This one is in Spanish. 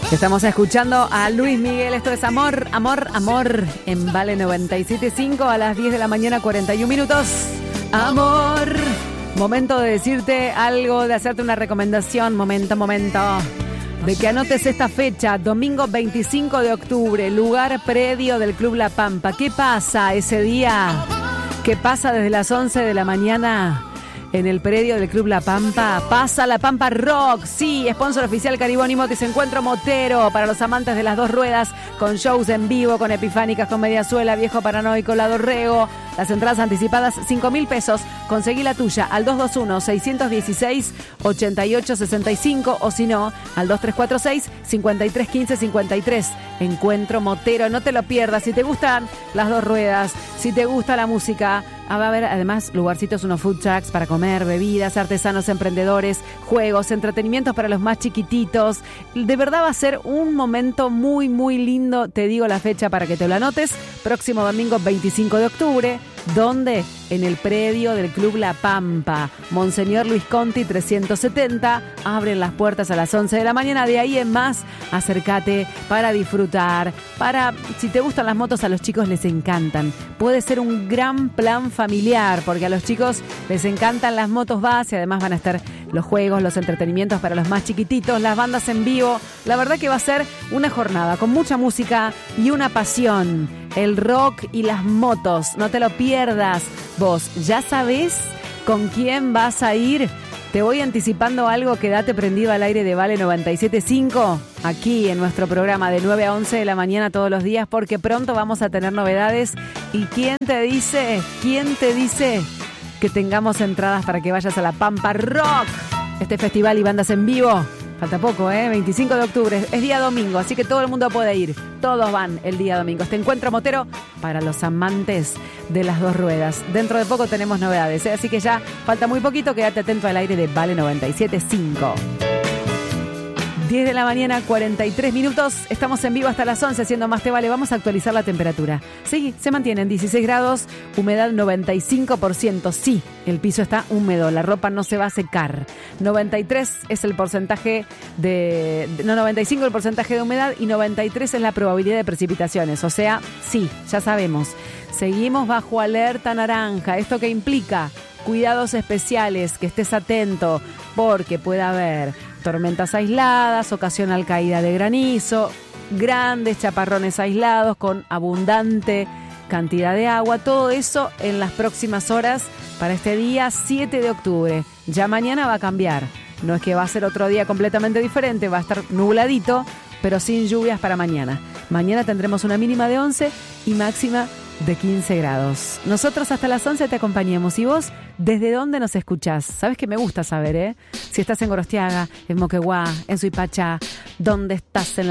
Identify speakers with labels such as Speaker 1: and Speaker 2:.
Speaker 1: Estamos escuchando a Luis Miguel. Esto es Amor, Amor, Amor en Vale 97.5 a las 10 de la mañana, 41 minutos. Amor. Momento de decirte algo, de hacerte una recomendación. Momento. De que anotes esta fecha, domingo 25 de octubre, lugar predio del Club La Pampa. ¿Qué pasa ese día? ¿Qué pasa desde las 11 de la mañana? En el predio del Club La Pampa pasa La Pampa Rock, sí, sponsor oficial Caribónimo, Encuentro Motero para los amantes de las dos ruedas, con shows en vivo, con Epifánicas, con Mediasuela, Viejo Paranoico, La Dorrego. Las entradas anticipadas, 5.000 pesos. Conseguí la tuya al 221-616-8865 o si no, al 2346-5315-53. Encuentro Motero, no te lo pierdas. Si te gustan las dos ruedas, si te gusta la música, va a haber además lugarcitos, unos food trucks para comer, bebidas, artesanos, emprendedores, juegos, entretenimientos para los más chiquititos. De verdad va a ser un momento muy, muy lindo. Te digo la fecha para que te lo anotes. Próximo domingo 25 de octubre. ¿Dónde? En el predio del Club La Pampa. Monseñor Luis Conti 370. Abren las puertas a las 11 de la mañana. De ahí en más, acércate para disfrutar. Si te gustan las motos, a los chicos les encantan. Puede ser un gran plan familiar, porque a los chicos les encantan las motos base. Además van a estar los juegos, los entretenimientos para los más chiquititos, las bandas en vivo. La verdad que va a ser una jornada con mucha música y una pasión. El rock y las motos, no te lo pierdas. Vos ya sabés con quién vas a ir. Te voy anticipando algo, quédate prendido al aire de Vale 97.5, aquí en nuestro programa de 9 a 11 de la mañana todos los días, porque pronto vamos a tener novedades. ¿Y quién te dice que tengamos entradas para que vayas a La Pampa Rock? Este festival y bandas en vivo. Falta poco, 25 de octubre, es día domingo, así que todo el mundo puede ir. Todos van el día domingo. Este encuentro motero para los amantes de las dos ruedas. Dentro de poco tenemos novedades, así que ya falta muy poquito. Quédate atento al aire de Vale 97.5. 10 de la mañana, 43 minutos. Estamos en vivo hasta las 11 haciendo Más Te Vale. Vamos a actualizar la temperatura. Sí, se mantiene en 16 grados, humedad 95%. Sí, el piso está húmedo, la ropa no se va a secar. 93 es el porcentaje 95 el porcentaje de humedad y 93 es la probabilidad de precipitaciones. O sea, sí, ya sabemos. Seguimos bajo alerta naranja. ¿Esto qué implica? Cuidados especiales, que estés atento, porque puede haber tormentas aisladas, ocasional caída de granizo, grandes chaparrones aislados con abundante cantidad de agua. Todo eso en las próximas horas para este día 7 de octubre. Ya mañana va a cambiar. No es que va a ser otro día completamente diferente, va a estar nubladito, pero sin lluvias para mañana. Mañana tendremos una mínima de 11 y máxima de 15 grados. Nosotros hasta las 11 te acompañamos. ¿Y vos desde dónde nos escuchás? Sabes que me gusta saber, Si estás en Gorostiaga, en Moquegua, en Suipacha, ¿dónde estás en la